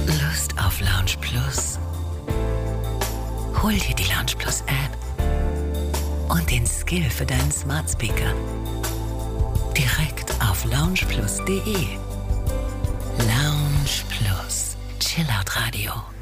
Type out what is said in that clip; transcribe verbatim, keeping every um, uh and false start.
Lust auf Lounge Plus? Hol dir die Lounge Plus App und den Skill für deinen Smart Speaker. Direkt auf lounge plus punkt de. Lounge Plus. Chillout Radio.